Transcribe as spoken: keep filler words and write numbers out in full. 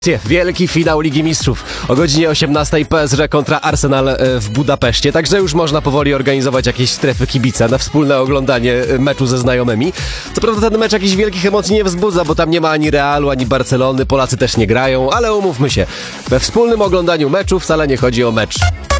Wielki finał Ligi Mistrzów o godzinie osiemnastej P S G kontra Arsenal w Budapeszcie, także już można powoli organizować jakieś strefy kibica na wspólne oglądanie meczu ze znajomymi. Co prawda ten mecz jakichś wielkich emocji nie wzbudza, bo tam nie ma ani Realu, ani Barcelony, Polacy też nie grają, ale umówmy się, we wspólnym oglądaniu meczu wcale nie chodzi o mecz.